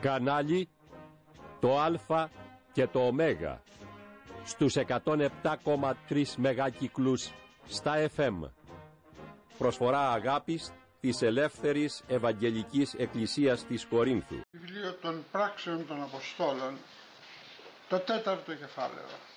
Κανάλι το Α και το Ω στους 107,3 μεγάκυκλους στα FM. Προσφορά αγάπης της Ελεύθερης Ευαγγελικής Εκκλησίας της Κορίνθου. Βιβλίο των Πράξεων των Αποστόλων, το 4ο κεφάλαιο.